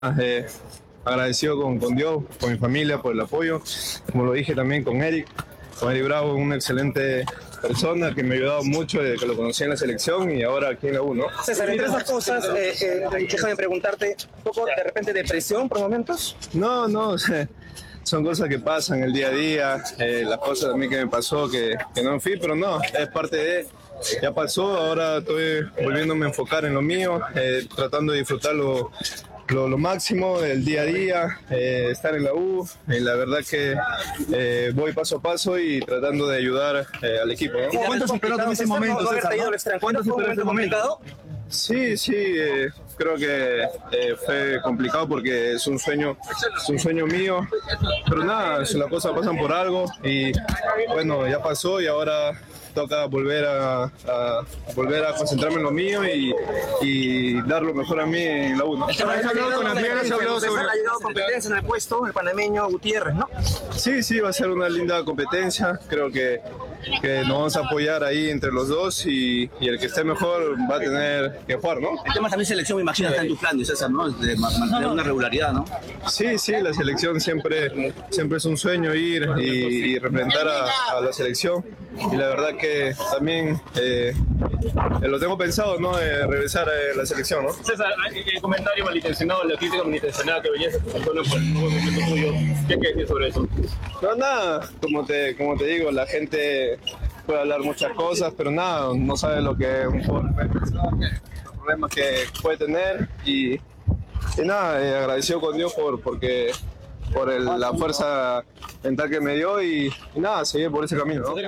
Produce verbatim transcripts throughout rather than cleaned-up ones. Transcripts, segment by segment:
Eh, agradecido con, con Dios, con mi familia por el apoyo, como lo dije también con Eric, con Eric Bravo, una excelente persona que me ha ayudado mucho desde que lo conocí en la selección y ahora aquí en la U, ¿no? César, entre esas cosas, eh, eh, déjame preguntarte, ¿un poco de repente depresión por momentos? No, no, son cosas que pasan el día a día, eh, las cosas también que me pasó, que, que no fui, pero no, es parte de, ya pasó, ahora estoy volviéndome a enfocar en lo mío, eh, tratando de disfrutarlo. Lo, lo máximo del día a día, eh, estar en la U, y la verdad que eh, voy paso a paso y tratando de ayudar eh, al equipo, ¿no? ¿Cuánto se esperó en ese momento, César, ¿no? ¿Cuánto se esperó en ese momento? Sí, sí, eh, creo que eh, fue complicado porque es un sueño, es un sueño mío, pero nada, las cosas pasan por algo y bueno, ya pasó y ahora toca volver a, a volver a concentrarme en lo mío y, y dar lo mejor a mí en la U, ¿no? Se ha hablado con Andrea, se ha hablado sobre ha llegado competencia en el puesto, el panameño Gutiérrez, ¿no? Sí, sí, va a ser una linda competencia, creo que, que nos vamos a apoyar ahí entre los dos y, y el que esté mejor va a tener que jugar, ¿no? El tema también selección, me imagino, está en tus planes, César, ¿no? De mantener una regularidad, ¿no? Sí, sí, la selección siempre, siempre es un sueño ir y, y representar a, a la selección y la verdad que también eh, lo tengo pensado, ¿no? Eh, regresar a la selección, ¿no? César, el comentario malintencionado, la crítica malintencionada que venías escuchando por el buen momento tuyo, ¿qué hay que decir sobre eso? No, nada, como te, como te digo, la gente puede hablar muchas cosas, pero nada, no sabe lo que un jugador puede pensar, los problemas que puede tener y, y nada, eh, agradecido con Dios por, porque, por el, la fuerza mental que me dio y, y nada, seguir por ese camino, ¿no?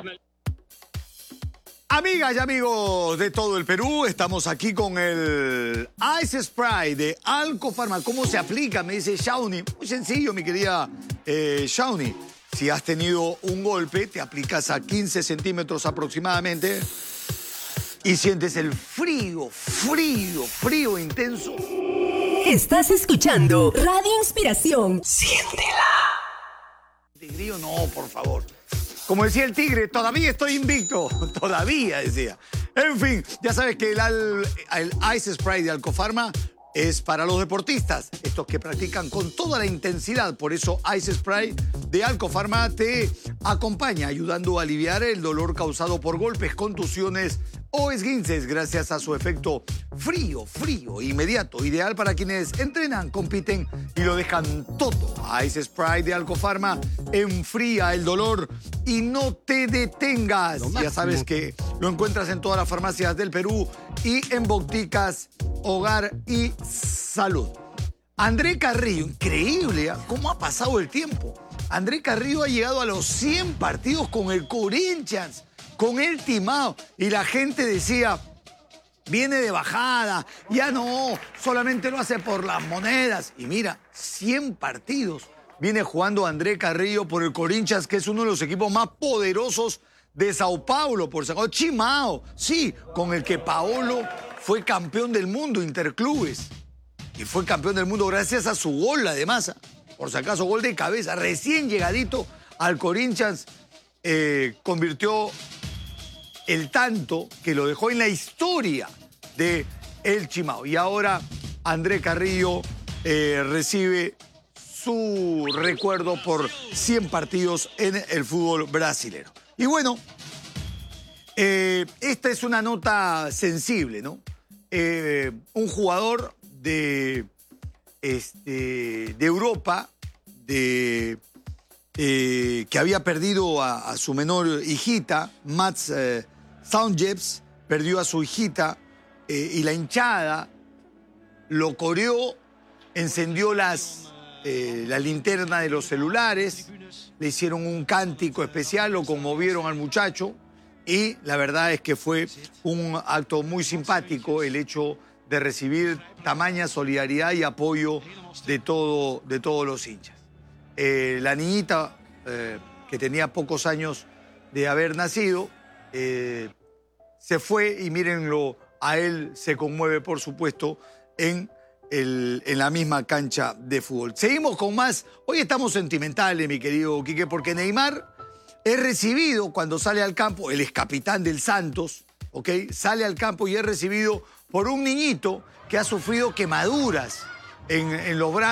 Amigas y amigos de todo el Perú, estamos aquí con el Ice Spray de Alcofarma. ¿Cómo se aplica? Me dice Shawnee. Muy sencillo, mi querida eh, Shawnee. Si has tenido un golpe, te aplicas a quince centímetros aproximadamente y sientes el frío, frío, frío intenso. Estás escuchando Radio Inspiración. Siéntela. Tigrillo, no, por favor. Como decía el tigre, todavía estoy invicto. Todavía, decía. En fin, ya sabes que el, al, el Ice Spray de Alcofarma es para los deportistas, estos que practican con toda la intensidad. Por eso Ice Spray de Alcofarma te acompaña, ayudando a aliviar el dolor causado por golpes, contusiones o esguinces, gracias a su efecto frío, frío, inmediato, ideal para quienes entrenan, compiten y lo dejan todo. Ice Spray de Alcofarma enfría el dolor y no te detengas. Ya sabes que lo encuentras en todas las farmacias del Perú y en boticas, hogar y salud. André Carrillo, increíble, ¿eh? ¿Cómo ha pasado el tiempo? André Carrillo ha llegado a los cien partidos con el Corinthians, con el timao, y la gente decía, viene de bajada, ya no, solamente lo hace por las monedas. Y mira, cien partidos viene jugando André Carrillo por el Corinthians, que es uno de los equipos más poderosos de Sao Paulo, por sacado Chimao, sí, con el que Paolo fue campeón del mundo interclubes. Y fue campeón del mundo gracias a su gol, además, por si acaso, gol de cabeza, recién llegadito al Corinthians, eh, convirtió el tanto que lo dejó en la historia de el Chimao. Y ahora André Carrillo eh, recibe su recuerdo por cien partidos en el fútbol brasilero. Y bueno, eh, esta es una nota sensible, ¿no? Eh, un jugador de, este, de Europa, de, eh, que había perdido a, a su menor hijita, Mats eh, Soundjebs, perdió a su hijita eh, y la hinchada lo coreó, encendió las, eh, la linterna de los celulares, le hicieron un cántico especial, lo conmovieron al muchacho y la verdad es que fue un acto muy simpático el hecho de recibir tamaña solidaridad y apoyo de, todo, de todos los hinchas. Eh, la niñita, eh, que tenía pocos años de haber nacido, eh, se fue y mírenlo, a él se conmueve, por supuesto, en, el, en la misma cancha de fútbol. Seguimos con más. Hoy estamos sentimentales, mi querido Quique, porque Neymar es recibido cuando sale al campo, él es capitán del Santos, ¿ok? Sale al campo y es recibido por un niñito que ha sufrido quemaduras en, en los brazos.